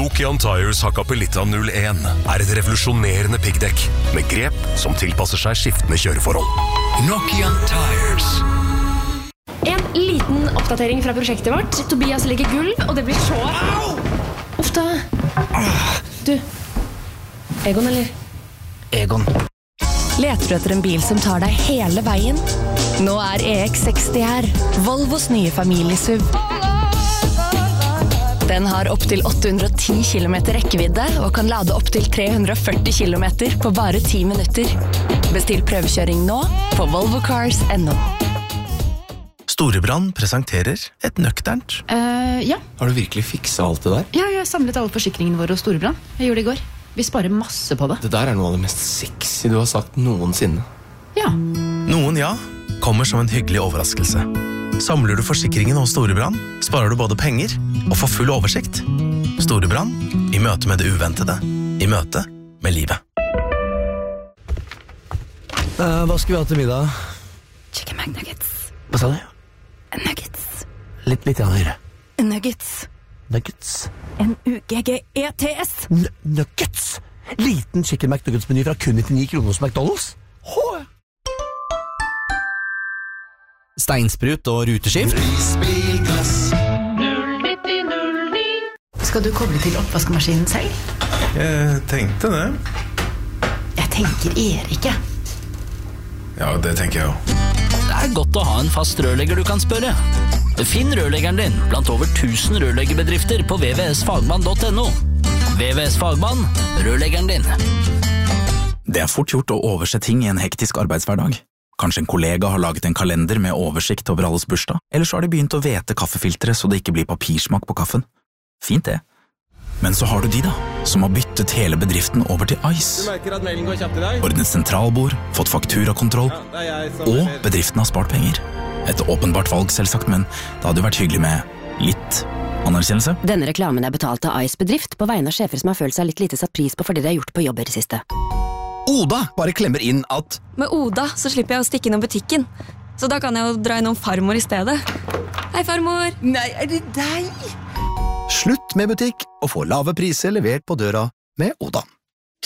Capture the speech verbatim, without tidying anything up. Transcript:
Nokian Tires Hakkapelitta null en er et revolusjonerende piggdekk med grep som tilpasser seg skiftende kjøreforhold. Nokian Tires. En liten oppdatering fra prosjektet vårt. Tobias legger gulv, og det blir så... Au! Uff da. Du, Egon eller? Egon. Leter du etter en bil som tar deg hele veien? Nå er E X seksti her, Volvos nye familie-S U V. Den har opp til åtte hundre og ti kilometer rekkevidde og kan lade opp til tre hundre og førti kilometer på bare ti minutter. Bestill prøvekjøring nå på volvo cars punktum no. Storebrand presenterer et nøkternt. Uh, ja. Har du virkelig fikset alt det der? Ja, jeg har samlet alle forsikringene våre hos Storebrand. Jeg gjorde det i går. Vi sparer masse på det. Det der er noe av det mest sexy du har sagt noensinne. Ja. Noen ja, kommer som en hyggelig overraskelse. Samler du forsikringen hos Storebrand, sparer du både penger og får full oversikt. Storebrand, i møte med det uventede. I møte med livet. Uh, hva skal vi ha til middag? Chicken McNuggets. Hva sa du? Nuggets. Litt, litt høyere. Nuggets. Nuggets. N U G G E T S. N nuggets! Liten chicken McNuggets-meny fra kun nittini kroner hos McDonald's. Hå! Steinsprut og ruteskift. Skal du koble til oppvaskmaskinen selv? Jeg tenkte det. Jeg tenker Erike. Ja, det tenker jeg jo. Det er godt å ha en fast rørlegger du kan spørre. Finn rørleggeren din blant over tusen rørleggerbedrifter på v v s fagmann punktum no. V V S Fagmann, rørleggeren din. Det er fort gjort å overse ting i en hektisk arbeidshverdag. Kanskje en kollega har laget en kalender med oversikt over alles bursdag, eller så har de begynt å vete kaffefilteret så det ikke blir papirsmak på kaffen. Fint det. Men så har du de da, som har byttet hele bedriften over til Ice. Du merker at mailen går kjapt i dag? Ordnet sentralbord, fått fakturakontroll, ja, og bedriften har spart penger. Et åpenbart valg selvsagt, men det hadde jo vært hyggelig med litt anerkjennelse. Denne reklamen er betalt av Ice bedrift på vegne av sjefer som har følt seg litt lite satt pris på fordi de har gjort på jobb i det siste. Oda bare klemmer inn at med Oda så slipper jeg å stikke innom butikken. Så da kan jeg jo dra innom farmor i stedet. Hei, farmor! Nei, er det deg? Slutt med butikk og få lave priser levert på døra med Oda.